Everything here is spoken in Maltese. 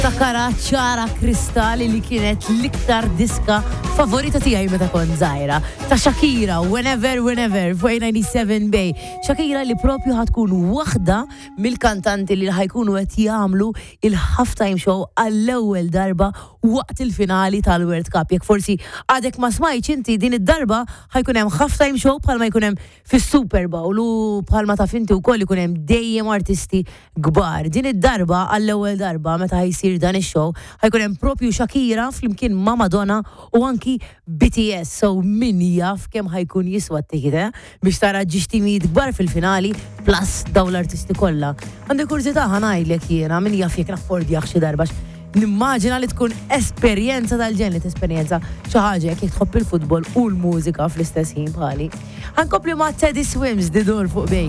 Niftakara ċara Kristali li kienet l-iktar diska favorita tiegħi meta kont żgħira. Ta' Shakira, Whenever, fuq 97 Bay. Shakira li propju ħatkun waħda mill-kantanti li ħajkunu qed jagħmlu il-halftime show għall-ewwel darba waqt il-finali tal-World Cup. Jekk forsi għadek ma smajtx inti din id-darba ħajkun hemm halftime show bħalma jkun hemm fis-Super Bowl u bħalma taf inti wkoll ikun hemm dejjem artisti kbar. Din id-darba għall-ewwel darba meta ħajsir dan ix-show ħajkun hemm propju Shakira flimkien ma' Madonna u anki BTS. So min jaf kemm ħajkun jiswa t-tikita biex tara ġixtimijiet kbar fil-finali plus daw l-artisti kollha. Għandi kurzità ħanajdlek jiena min jaf jekk naffordjah xi darba. Nimmaġina li tkun esperjenza tal-ġennet, esperjenza xi ħaġa jekk tħobb il-futbol u l-mużika fl-istess ħin bħali. Ħankompli ma' Teddy Swims di dur fuq bej.